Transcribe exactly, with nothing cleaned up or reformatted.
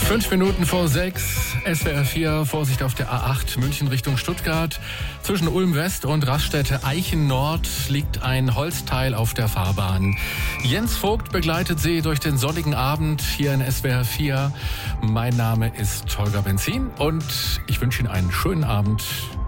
Fünf Minuten vor sechs, S W R vier, Vorsicht auf der A acht, München Richtung Stuttgart. Zwischen Ulm West und Raststätte Eichen Nord liegt ein Holzteil auf der Fahrbahn. Jens Vogt begleitet Sie durch den sonnigen Abend hier in S W R vier. Mein Name ist Holger Benzin und ich wünsche Ihnen einen schönen Abend.